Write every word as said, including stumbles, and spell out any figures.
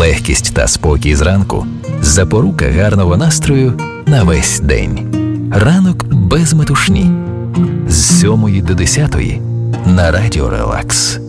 Легкість та спокій зранку – запорука гарного настрою на весь день. Ранок без метушні. З сьомої до десятої на Радіо Релакс.